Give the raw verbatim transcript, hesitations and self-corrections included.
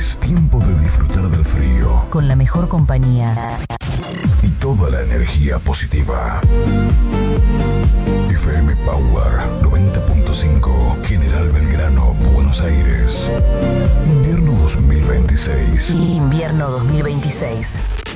Es tiempo de disfrutar del frío. Con la mejor compañía. Y toda la energía positiva. F M Power noventa punto cinco, General Belgrano, Buenos Aires. Invierno dos mil veintiséis. Invierno dos mil veintiséis.